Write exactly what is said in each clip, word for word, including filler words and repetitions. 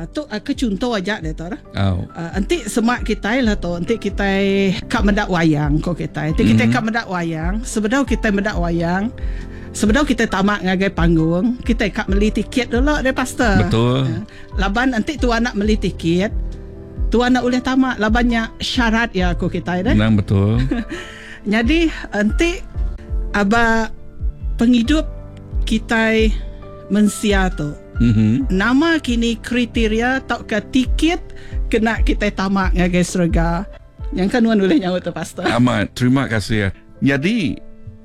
tu uh, ke contoh aja dia tu lah. Oh. Uh, nanti semak kita lah tu. Nanti kita kat mendak wayang ko kita. Nanti kita mm-hmm. kat mendak wayang. Sebenarnya kita mendak wayang. Sebenarnya kita tamak ngagai panggung. Kita kat beli tiket dulu deh pastor. Betul. Uh, laban nanti tu anak beli tiket. Tu anak boleh tamak. Labannya syarat ya ko kita deh. Nang betul. Jadi nanti aba penghidup kita mensia tu. Mm-hmm. Nama kini kriteria tak ke tiket kena kita tamak ngagai surga. Yang kan wan boleh nyawa tu pastor. Amat, terima kasih. Jadi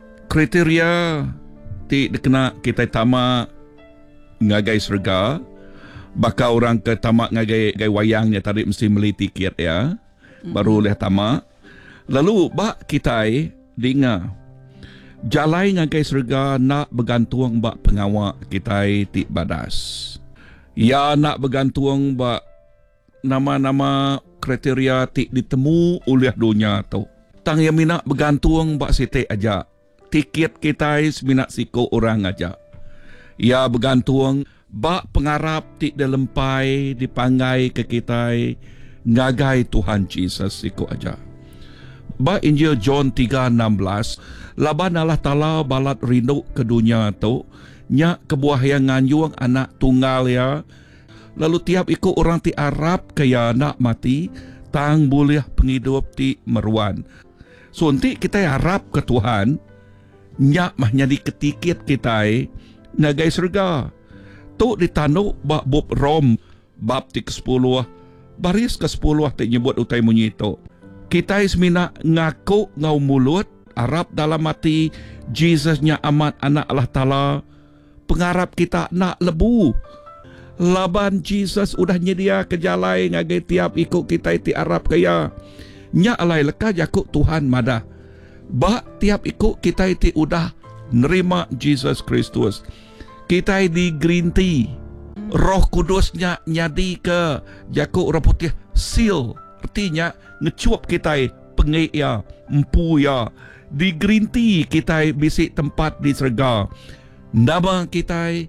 kriteria ti kena kita tamak ngagai surga. Baka orang ke tamak ngagai ngagai wayangnya tadi mesti beli tiket ya. Mm-hmm. Baru boleh tamak. Lalu bak kita dengar jalai ngagai surga nak bergantung bak pengawak kita ti badas. Ya nak bergantung bak nama-nama kriteria ti ditemu oleh dunia tu. Tang yang mina bergantung bak siti aja. Tiket kita semina siko orang aja. Ya bergantung bak pengarap ti dalempai dipangai ke kita ngagai Tuhan Yesus siko aja. Ba Injil John tiga enam belas, laban Allah Ta'ala balat rindu ke dunia tu, nya kebuah yang nganyuang anak tunggal ya, lalu tiap ikut orang ti Arab kaya nak mati, tang boleh penghidup ti meruan. So nanti kita harap ke Tuhan, nya mah nyadi ketikit kita ngagai surga. Tu ditanduk bab bab Rom, bab ti ke sepuluh, baris ke sepuluh ti nyebut utai munyi tu. Kita semina ngaku ngau mulut, Arab dalam hati, Jesusnya amat anak Allah Ta'ala, pengharap kita nak lebu. Laban Jesus udah nyedia kejalai ngagai tiap ikut kita iti Arab kaya. Nya alai leka jakuk Tuhan madah. Ba tiap ikut kita iti udah nerima Jesus Kristus. Kita di green tea. Roh Kudusnya nyadi ke jakuk orang putih seal. Artinya ngecuap kita pengek ya, empu ya. Di green tea kita bisik tempat di surga. Nama kita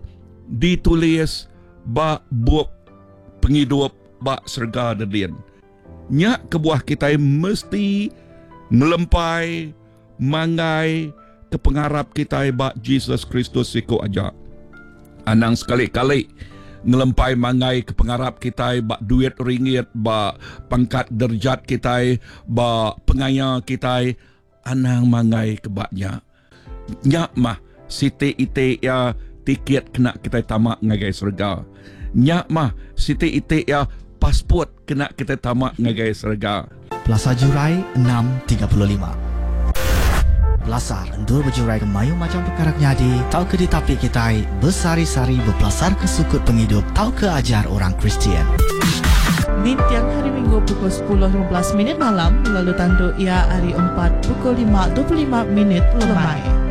ditulis ba buat penghidup ba surga dedin. Nyak kebuah kita mesti ngelempai mangai ke pengharap kita ba Jesus Kristus siku aja. Anang sekali-kali ngelempai mangai ke pengharap kita ba duit ringgit, ba pangkat derjat kita, ba pengaya kita, anang mangai ke baknya. Nyak mah siti ite ya tiket kena kita tamak ngagai surga. Nyak mah siti ite ya pasport kena kita tamak ngagai surga. Plaza Jurai enam tiga puluh lima. Belasar endur berjurai ke mayu macam perkara nyadi, tau ke ditapi kita bersari-sari berpelasar ke sukut penghidup, tau ke ajar orang Kristian. Di tiang hari Minggu pukul sepuluh lima belas minit malam, lalu tandu ia hari empat pukul lima dua puluh lima minit lemai.